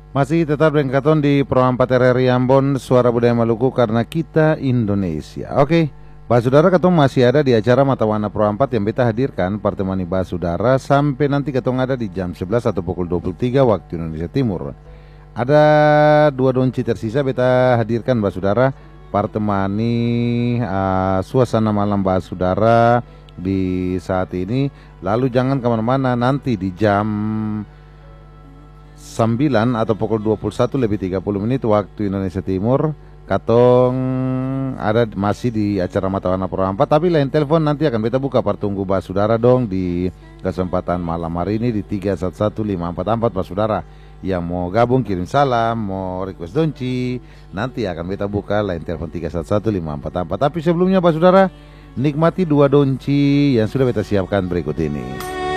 Masih tetap dengan katon di Pro 4 RRI Ambon, Suara Budaya Maluku karena kita Indonesia. Oke, Basudara ketong masih ada di acara Mata Warna Pro 4 yang beta hadirkan pertemani Basudara sampai nanti ketong ada di jam 11 atau pukul 23 waktu Indonesia Timur. Ada dua donci tersisa beta hadirkan Basudara pertemani suasana malam Basudara di saat ini. Lalu jangan kemana-mana, nanti di jam 9 atau pukul 21 lebih 30 menit waktu Indonesia Timur katong ada masih di acara Mata Warna Pro 4, tapi lain telepon nanti akan beta buka partunggu Basudara dong di kesempatan malam hari ini di 311544 Basudara yang mau gabung kirim salam, mau request donci, nanti akan beta buka lain telepon 311544. Tapi sebelumnya Basudara, nikmati dua donci yang sudah beta siapkan berikut ini.